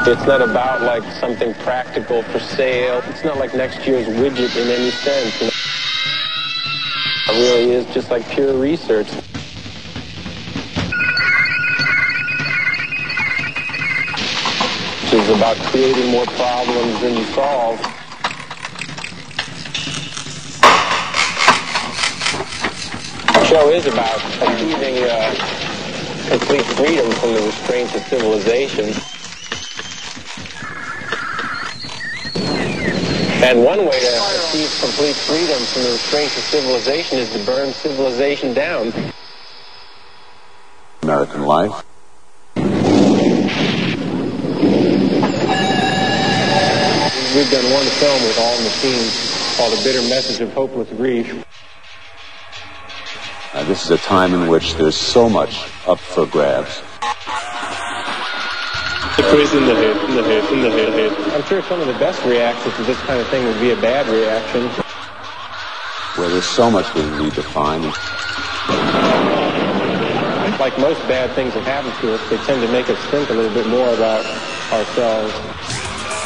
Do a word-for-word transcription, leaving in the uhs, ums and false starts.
It's not about like something practical for sale. It's not like next year's widget in any sense. You know? It really is just like pure research. Which is about creating more problems than you solve. The show is about achieving uh, complete freedom from the restraints of civilization. And one way to achieve complete freedom from the restraints of civilization is to burn civilization down. American life. We've done one film with all machines called A Bitter Message of Hopeless Grief. Uh, this is a time in which there's so much up for grabs. The quiz in the head, in the head, in the head, head. I'm sure some of the best reactions to this kind of thing would be a bad reaction. Where there's so much being redefined. Like most bad things that happen to us, they tend to make us think a little bit more about ourselves.